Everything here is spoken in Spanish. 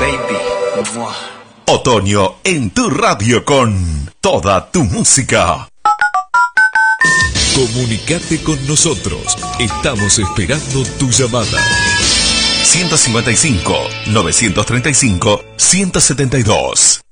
baby. Mua. Otoño en tu radio con toda tu música. Comunicate con nosotros. Estamos esperando tu llamada. 155 935 172